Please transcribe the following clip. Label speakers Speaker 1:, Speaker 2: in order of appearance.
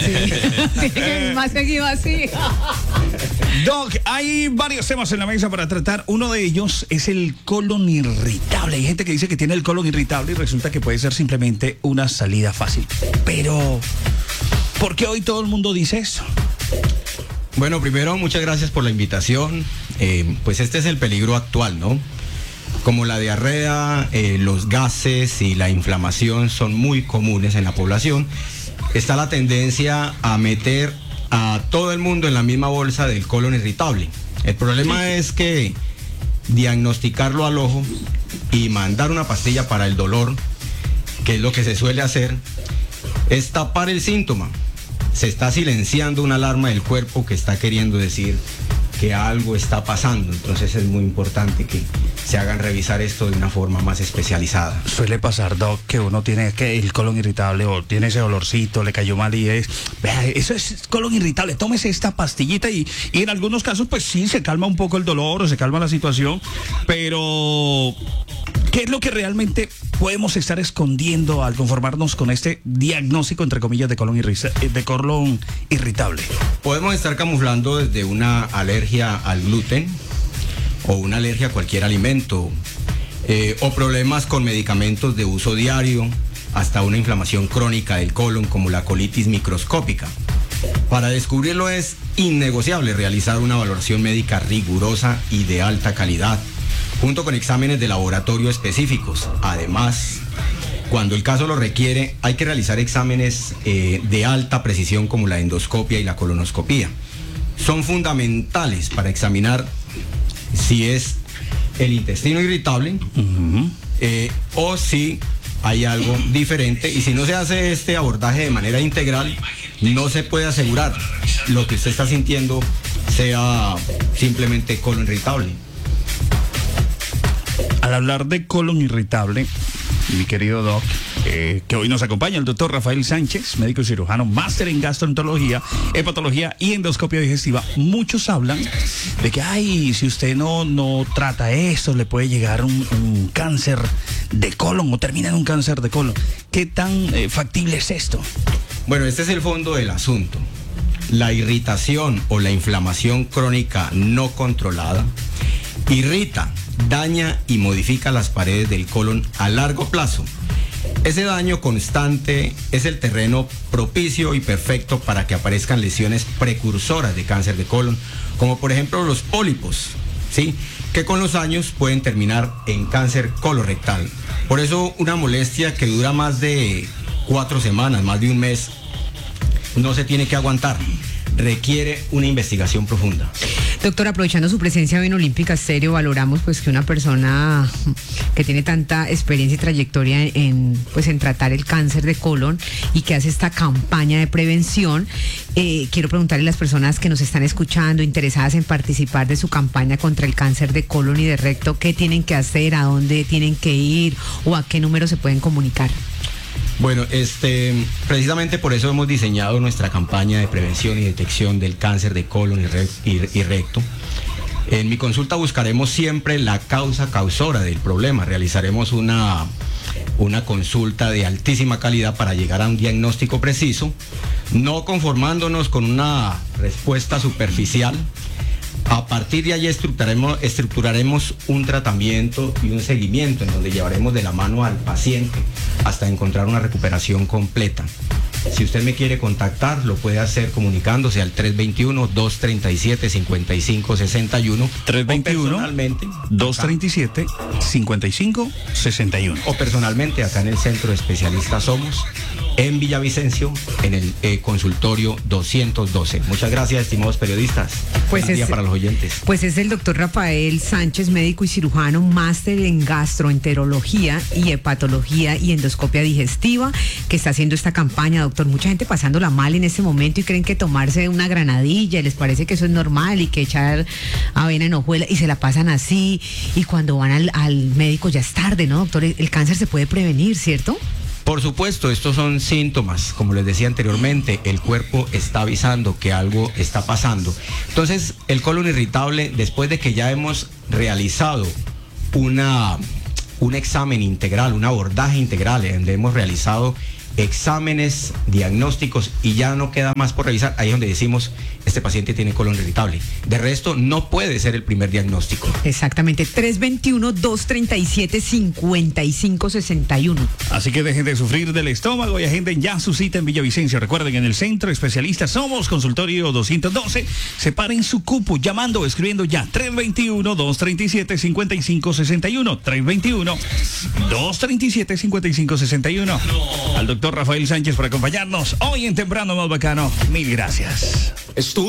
Speaker 1: Tiene que ir más seguido así.
Speaker 2: Doc, hay varios temas en la mesa para tratar. Uno de ellos es el colon irritable. Hay gente que dice que tiene el colon irritable y resulta que puede ser simplemente una salida fácil. Pero, ¿por qué hoy todo el mundo dice eso?
Speaker 3: Bueno, primero, muchas gracias por la invitación. Pues este es el peligro actual, ¿no? Como la diarrea, los gases y la inflamación son muy comunes en la población, está la tendencia a meter a todo el mundo en la misma bolsa del colon irritable. El problema es que diagnosticarlo al ojo y mandar una pastilla para el dolor, que es lo que se suele hacer, es tapar el síntoma. Se está silenciando una alarma del cuerpo que está queriendo decir que algo está pasando. Entonces es muy importante que se hagan revisar esto de una forma más especializada.
Speaker 2: Suele pasar, Doc, que uno tiene que el colon irritable o tiene ese olorcito, le cayó mal y vea, eso es colon irritable, tómese esta pastillita y en algunos casos pues sí, se calma un poco el dolor o se calma la situación, pero ¿qué es lo que realmente podemos estar escondiendo al conformarnos con este diagnóstico, entre comillas, de colon irritable?
Speaker 3: Podemos estar camuflando desde una alergia al gluten o una alergia a cualquier alimento, o problemas con medicamentos de uso diario, hasta una inflamación crónica del colon como la colitis microscópica. Para descubrirlo es innegociable realizar una valoración médica rigurosa y de alta calidad, junto con exámenes de laboratorio específicos. Además, cuando el caso lo requiere, hay que realizar exámenes de alta precisión como la endoscopia y la colonoscopía. Son fundamentales para examinar si es el intestino irritable o si hay algo diferente, y si no se hace este abordaje de manera integral, no se puede asegurar lo que usted está sintiendo sea simplemente colon irritable.
Speaker 2: Al hablar de colon irritable, mi querido Doc, que hoy nos acompaña el doctor Rafael Sánchez, médico y cirujano, máster en gastroenterología, hepatología y endoscopia digestiva. Muchos hablan de que, si usted no trata esto, le puede llegar un cáncer de colon o termina en un cáncer de colon. ¿Qué tan factible es esto?
Speaker 3: Bueno, este es el fondo del asunto. La irritación o la inflamación crónica no controlada irrita, daña y modifica las paredes del colon a largo plazo. Ese daño constante es el terreno propicio y perfecto para que aparezcan lesiones precursoras de cáncer de colon, como por ejemplo los pólipos, ¿sí?, que con los años pueden terminar en cáncer colorectal. Por eso una molestia que dura más de 4 semanas, más de un mes, no se tiene que aguantar. Requiere una investigación profunda.
Speaker 1: Doctor, aprovechando su presencia hoy en Olímpica Estéreo, valoramos pues que una persona que tiene tanta experiencia y trayectoria en tratar el cáncer de colon y que hace esta campaña de prevención, quiero preguntarle a las personas que nos están escuchando, interesadas en participar de su campaña contra el cáncer de colon y de recto, ¿qué tienen que hacer? ¿A dónde tienen que ir? ¿O a qué número se pueden comunicar?
Speaker 3: Bueno, precisamente por eso hemos diseñado nuestra campaña de prevención y detección del cáncer de colon y recto. En mi consulta buscaremos siempre la causa causora del problema. Realizaremos una consulta de altísima calidad para llegar a un diagnóstico preciso, no conformándonos con una respuesta superficial. A partir de allí estructuraremos un tratamiento y un seguimiento en donde llevaremos de la mano al paciente hasta encontrar una recuperación completa. Si usted me quiere contactar, lo puede hacer comunicándose al 321-237-5561.
Speaker 2: 321-237-5561.
Speaker 3: O personalmente, acá en el Centro de Especialistas Somos, en Villavicencio, en el consultorio 212. Muchas gracias, estimados periodistas.
Speaker 1: Buen día
Speaker 3: para los oyentes.
Speaker 1: Pues es el doctor Rafael Sánchez, médico y cirujano, máster en gastroenterología y hepatología y endoscopia digestiva, que está haciendo esta campaña, doctor. Mucha gente pasándola mal en este momento y creen que tomarse una granadilla les parece que eso es normal y que echar avena en hojuela y se la pasan así, y cuando van al médico ya es tarde, ¿no, doctor? El cáncer se puede prevenir, ¿cierto?
Speaker 3: Por supuesto, estos son síntomas, como les decía anteriormente, el cuerpo está avisando que algo está pasando. Entonces, el colon irritable, después de que ya hemos realizado un examen integral, un abordaje integral, donde hemos realizado exámenes, diagnósticos y ya no queda más por revisar, ahí es donde decimos, este paciente tiene colon irritable. De resto, no puede ser el primer diagnóstico.
Speaker 1: Exactamente, 321-237-5561.
Speaker 2: Así que dejen de sufrir del estómago y agenden ya su cita en Villavicencio. Recuerden, en el Centro Especialista Somos, consultorio 212. Separen su cupo llamando o escribiendo ya 321-237-5561. 321-237-5561. Al doctor Rafael Sánchez por acompañarnos hoy en Temprano Más Bacano. Mil gracias.